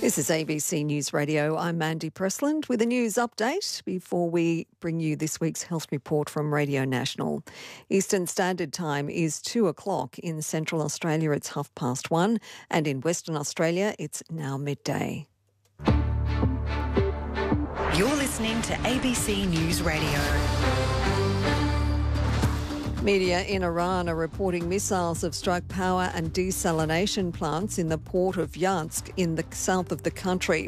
This is ABC News Radio. I'm Mandy Pressland with a news update before we bring you this week's health report from Radio National. Eastern Standard Time is 2 o'clock. In Central Australia, it's 1:30, and in Western Australia, it's now midday. You're listening to ABC News Radio. Media in Iran are reporting missiles have struck power and desalination plants in the port of Yansk in the south of the country.